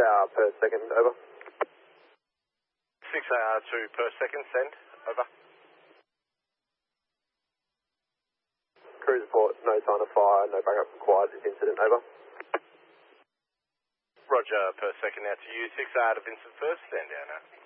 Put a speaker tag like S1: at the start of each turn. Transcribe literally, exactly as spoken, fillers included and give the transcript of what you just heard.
S1: hour per second, over.
S2: six A R two per second, send, over.
S1: Cruise report, no sign of fire, no backup required, this incident, over.
S2: Roger, per second, now to you, six A R to Vincent first, stand down now.